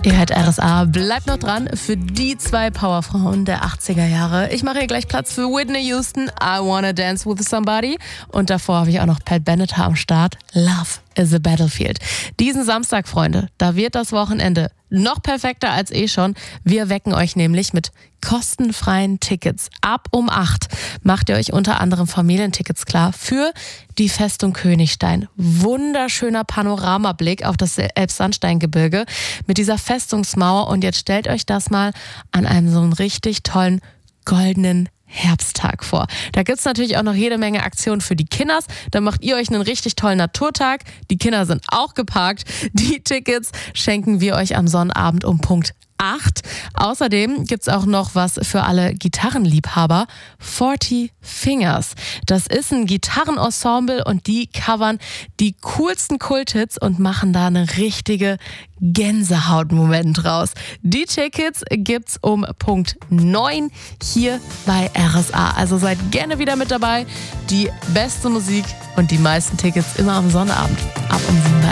Ihr hört RSA, bleibt noch dran für die 2 Powerfrauen der 80er Jahre. Ich mache hier gleich Platz für Whitney Houston, I Wanna Dance With Somebody. Und davor habe ich auch noch Pat Benatar am Start, Love is a Battlefield. Diesen Samstag, Freunde, da wird das Wochenende noch perfekter als schon. Wir wecken euch nämlich mit kostenfreien Tickets. Ab um 8 macht ihr euch unter anderem Familientickets klar für die Festung Königstein. Wunderschöner Panoramablick auf das Elbsandsteingebirge mit dieser Festungsmauer. Und jetzt stellt euch das mal an einem so einen richtig tollen goldenen Herbsttag vor. Da gibt's natürlich auch noch jede Menge Aktionen für die Kinders. Da macht ihr euch einen richtig tollen Naturtag. Die Kinder sind auch geparkt. Die Tickets schenken wir euch am Sonnabend um Punkt 8. Außerdem gibt's auch noch was für alle Gitarrenliebhaber. 40 Fingers. Das ist ein Gitarrenensemble und die covern die coolsten Kulthits und machen da eine richtige Gänsehautmoment draus. Die Tickets gibt's um Punkt 9 hier bei RSA. Also seid gerne wieder mit dabei. Die beste Musik und die meisten Tickets immer am Sonnabend ab um 7 bei